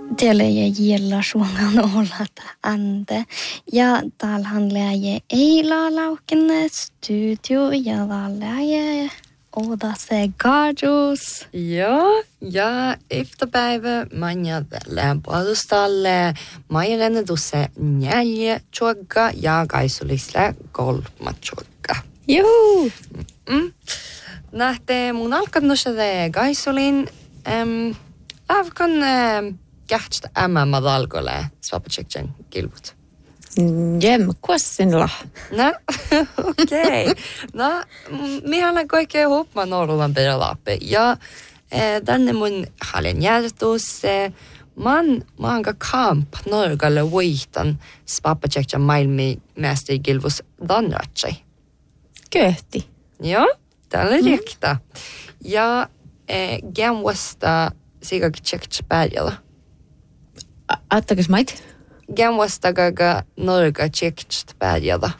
Teille gillar suungan olla ande. Ja täällä handlar jag Eila Laukene studio ja täällä jag Oda Segarus. Ja efterpäivä manja tällä puolustalle mairenne tuossa neljä chuogga ja kaisulisle kolma chuogga. Juhu! Nähte mun alkanut kaisulin avkan kähtstä madalgole swapachekchen kilput. Kuossinla. No, okei. No, mihän kaikkea hoppa Norrland peralappe. Ja tänne mun halen järjestus manka kamp Norgalle voitan swapachekchen maailmi mästeri kilpus danratsai. Köhti. Joo, tällä riekta. Ja gemwasta siga tjekts pärjällä. Attakes mait? Gemwasta gaga Norga tjekts pärjällä.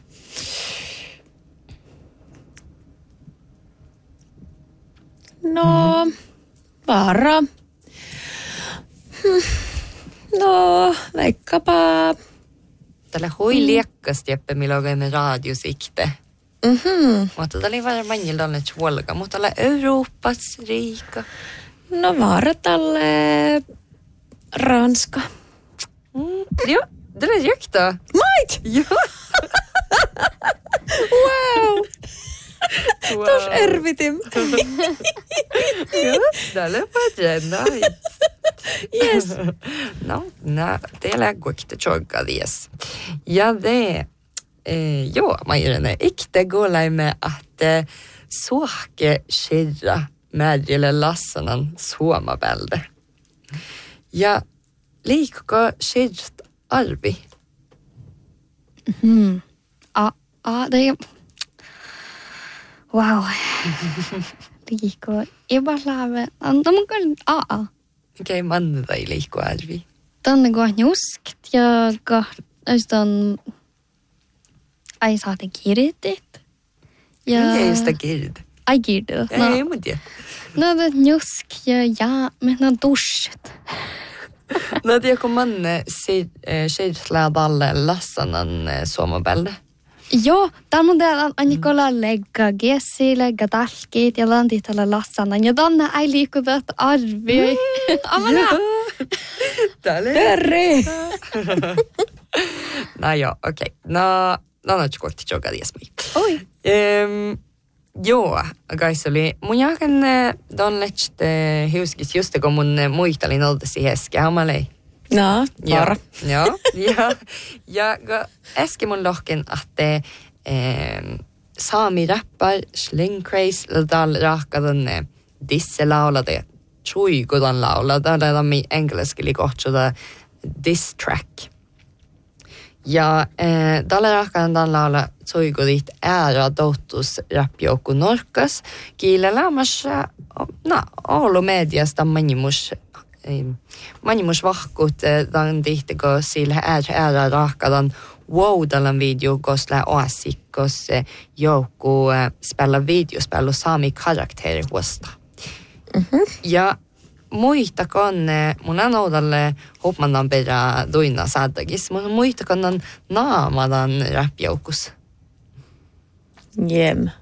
No, vara. No, vaikkapa. Tällä hui liekkasti, että milloin me radiosikte. Mutta tällä oli vähän manjilla on chuolga, mutta tällä Euroopas riika. No, vara tälle Ranska. Joo, tällä riekta. Mait! Joo. Wow! Tos ervitim. Joo, tällä on Yes. No, teillä kuitenkin chuolga dies. Ja det joo, Mairene, ikte gålaimme att suhke skirra määrjelle lassanan suomabälde. Ja liikko skirrt arvi. Det är... Wow. Liikko ibalave. De kan... Okei, manne tai liikko arvi. Tänne går njuskt. Jag går... Östan... Ai saate kirjoitit. Ja... Ei sitä kirjoit. Ai kirjoitit. No. Ei, mutta no, det njusk ja men dusjet. No, tiedä, kun manne skirtlää dalle lassanan suomabälde. Joo, tämä on täällä Anikola legga gessi, legga talkit ja lantit tällä lassanan. Ja tänne ei liikuta arvi. Amana! Tälle. Terri! No joo, okei. No nyt kohti joka tiesmi. Oi. Joo, kaisoli. Mun jakan don lechte hiuskis just kun mun muistelin oltesi heske amalei. No, vara. Joo, ja äsken mun lohken att saami rappar slingcraze dal rahkadan disse laulade chuigudan laulada dal mi engelskeli kohtsuda diss track. Ja tällä rahkadan laula chuigudit ära dotus rapjoukku norkas kielellä massa Oulu mediasta manimus vahkut dan tihtigo sillä ära rahkadan wow-dalan video kosla oasikkos joukku spela videospelu saami karakteri huosta. Ja muistakaan mun anoudalle hopmandan perä duina saadagis, mun muistakaan naamadan rapjoukus. Jem.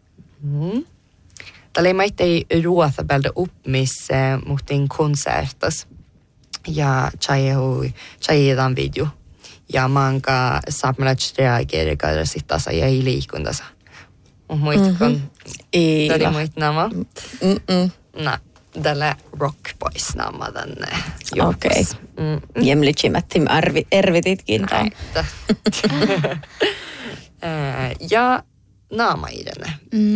Tällä ei ruoata peltä uppmis muhtin konsertas. Ja tjaidan video. Ja manka saapmelat reageerikada sittasa ja ei liikundasa. Muistakaan. Ei. Tällä muistnama. No, tällä Rock Boys naama tänne. Okei. Jemlitsimättim ervititkin. Ja naamaidene.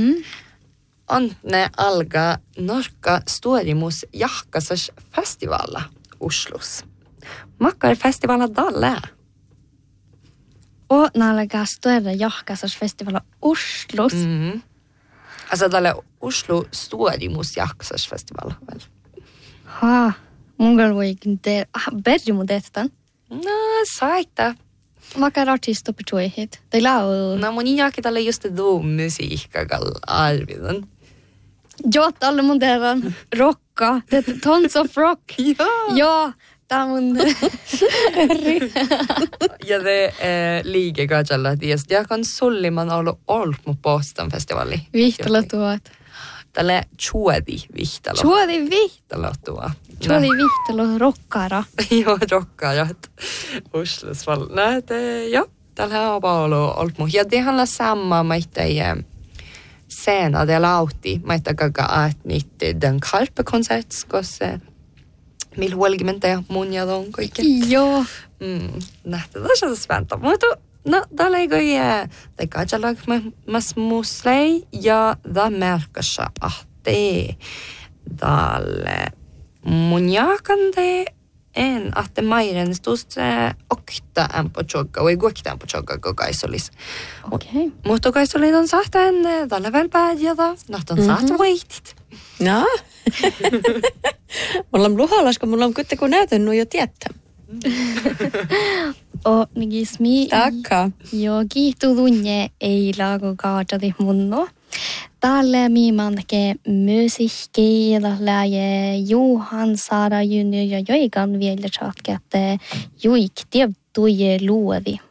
Antne alga Norka Storimus jahkasas festivalla Oslos. Makkar festivalla dalle. Och nalga större jahkasas festivalla Oslos. Alltså dalle Oslo Storimus jahkasas festivalla. Mungal voi det berri mun tehtan. No, saita. Makar artist på hit. Det lau. No, mun jahki dalle just det musiikka gal arvidan. Jot alle mun tehdään rocka. Det tons of rock. Ja. Ja, tää mun. Ja te liikekatsalla tiesti. Ja kan sulliman ollut mun Boston festivali. Vihtalo tuot. Tälle chuodi vihtalo. Chuodi Vihtalo tuo. Chuodi vihtalo rokkara. Joo, rockarat. Uslusval. Joo, tällä on ollut mun. Ja det handlar samma med senare lauti. Mä gaga att nitt den Karpe-konsert skosse. Mil huolgimente mun ja don kaikki. Joo. Nähtä tässä on späntä. Mutta no, täällä ei kai det katsalag mas muslei ja da märkassa ahte dalle mun jakande en ahte mairen stust okta en på chogga och igår en på chogga gaisolis. Okei. Mutta gaisolis on sahten dalle väl päädjada. Nahtan saht waitit. No. Mulla on luhalas, kun mulla on kuitenkin näytänyt jo tietää. Nigismi. Takka. Joo, kiittudunje ei laago kaatati munno. Tälle miimanke musiikki lähe Johan Sara Junior ja joikan vielä chatke, että juik tiedä tuje luodi.